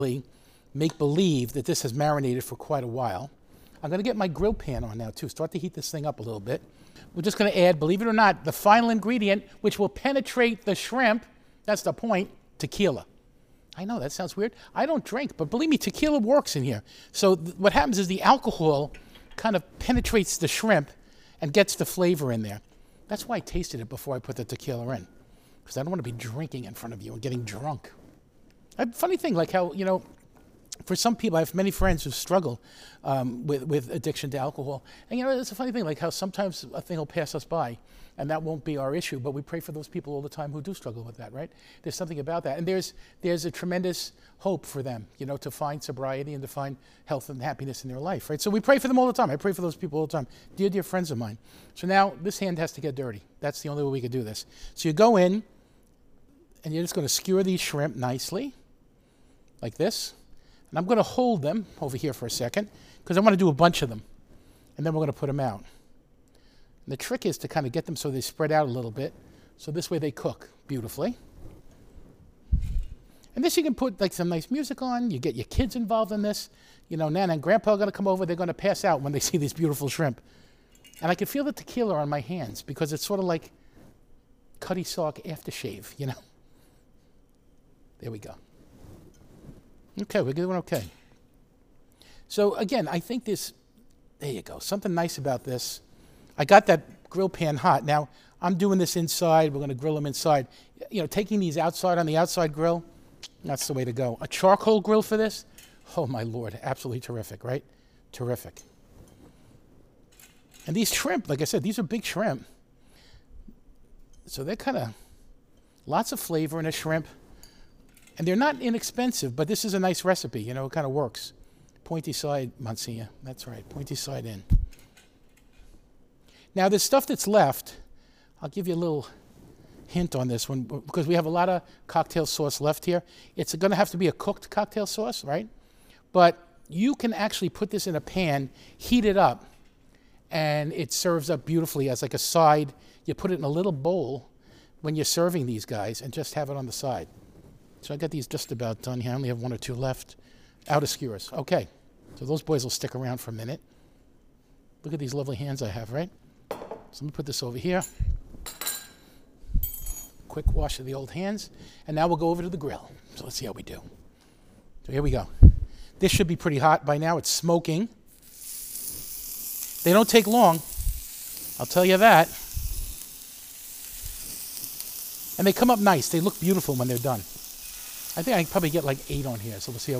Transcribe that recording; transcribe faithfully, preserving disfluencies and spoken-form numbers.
make believe that this has marinated for quite a while. I'm going to get my grill pan on now too. Start to heat this thing up a little bit. We're just going to add, believe it or not, the final ingredient which will penetrate the shrimp. That's the point, tequila. I know that sounds weird. I don't drink, but believe me, tequila works in here. So th- what happens is the alcohol kind of penetrates the shrimp and gets the flavor in there. That's why I tasted it before I put the tequila in, because I don't want to be drinking in front of you and getting drunk. A funny thing, like how, you know, for some people, I have many friends who struggle um, with, with addiction to alcohol. And, you know, it's a funny thing, like how sometimes a thing will pass us by, and that won't be our issue, but we pray for those people all the time who do struggle with that, right? There's something about that. And there's there's a tremendous hope for them, you know, to find sobriety and to find health and happiness in their life, right? So we pray for them all the time. I pray for those people all the time. Dear, dear friends of mine. So now this hand has to get dirty. That's the only way we could do this. So you go in, and you're just going to skewer these shrimp nicely, like this. And I'm going to hold them over here for a second because I want to do a bunch of them. And then we're going to put them out. And the trick is to kind of get them so they spread out a little bit. So this way they cook beautifully. And this you can put like some nice music on. You get your kids involved in this. You know, Nana and Grandpa are going to come over. They're going to pass out when they see these beautiful shrimp. And I can feel the tequila on my hands because it's sort of like Cutty Sark aftershave, you know. There we go. Okay, we're doing okay. So again, I think this, there you go, something nice about this. I got that grill pan hot. Now, I'm doing this inside. We're going to grill them inside. You know, taking these outside on the outside grill, that's the way to go. A charcoal grill for this? Oh, my Lord, absolutely terrific, right? Terrific. And these shrimp, like I said, these are big shrimp. So they're kind of, lots of flavor in a shrimp. And they're not inexpensive, but this is a nice recipe. You know, it kind of works. Pointy side, Monsignor. That's right, pointy side in. Now, the stuff that's left, I'll give you a little hint on this one, because we have a lot of cocktail sauce left here. It's going to have to be a cooked cocktail sauce, right? But you can actually put this in a pan, heat it up, and it serves up beautifully as like a side. You put it in a little bowl when you're serving these guys and just have it on the side. So I got these just about done here. I only have one or two left. Outer skewers. Okay. So those boys will stick around for a minute. Look at these lovely hands I have, right? So let me put this over here. Quick wash of the old hands. And now we'll go over to the grill. So let's see how we do. So here we go. This should be pretty hot by now. It's smoking. They don't take long. I'll tell you that. And they come up nice. They look beautiful when they're done. I think I can probably get like eight on here, so we'll see how